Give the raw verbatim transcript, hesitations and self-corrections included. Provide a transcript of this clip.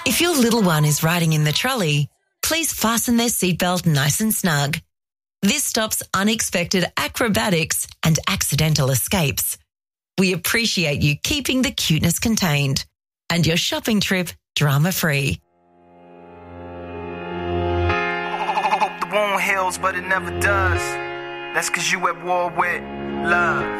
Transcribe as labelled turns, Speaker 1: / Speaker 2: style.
Speaker 1: If your little one is riding in the trolley, please fasten their seatbelt nice and snug. This stops unexpected acrobatics and accidental escapes. We appreciate you keeping the cuteness contained and your shopping trip drama-free.
Speaker 2: Hope the wound heals, but it never does. That's 'cause you at war with love.